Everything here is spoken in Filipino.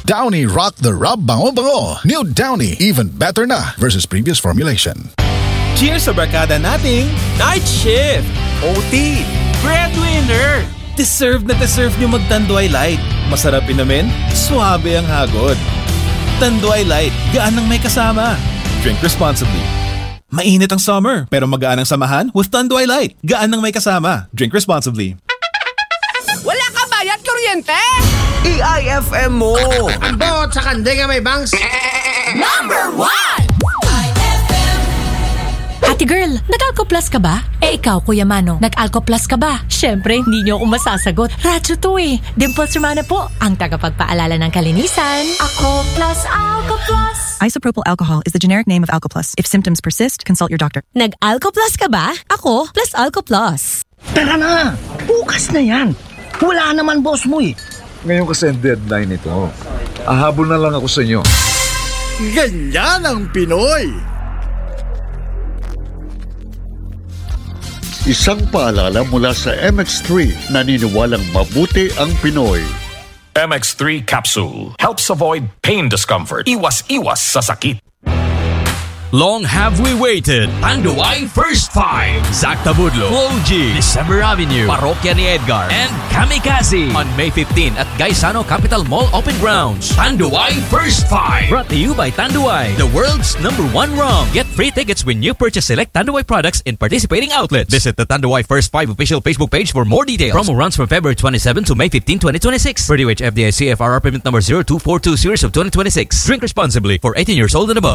Downy Rock the Rub Bango-Bango. New Downy, even better na versus previous formulation. Cheers sa barkada nating Night Shift, OT, Breadwinner. Deserve na deserve nyo mag-Tanduay Light. Masarap inumin, suabe ang hagod. Tanduay Light, gaan ng may kasama. Drink responsibly. Mainit ang summer, pero magaan ang samahan with Tanduay Light. Gaan ng may kasama. Drink responsibly. Wala ka bayad kuryente? EIFM mo! Ang bawat sa kande nga may bangs. Number 1! Ate girl, nag-Alco Plus ka ba? Ikaw, Kuya Mano, nag-Alco Plus ka ba? Syempre, hindi niyo ako masasagot. Radyo to eh. Dimples Romana po, ang tagapagpaalala ng kalinisan. Alco Plus, Alco Plus. Isopropyl alcohol is the generic name of Alco Plus. If symptoms persist, consult your doctor. Nag-Alco Plus ka ba? Ako, plus Alco Plus. Tara na! Bukas na yan! Wala naman boss mo eh. Ngayon kasi ang deadline nito. Ahabol na lang ako sa inyo. Ganyan ang Pinoy! Isang paalala mula sa MX3, naniniwalang mabuti ang Pinoy. MX3 Capsule helps avoid pain discomfort. Iwas-iwas sa sakit. Long have we waited. Tanduay First Five. Zach Tabudlo, Floji, December Avenue, Parokya ni Edgar, and Kamikaze on May 15 at Gaisano Capital Mall Open Grounds. Tanduay First Five. Brought to you by Tanduay, the world's #1 rum. Get free tickets when you purchase select Tanduay products in participating outlets. Visit the Tanduay First Five official Facebook page for more details. Promo runs from February 27 to May 15, 2026. Per DOH FDA CFR permit number 0242 series of 2026. Drink responsibly for 18 years old and above.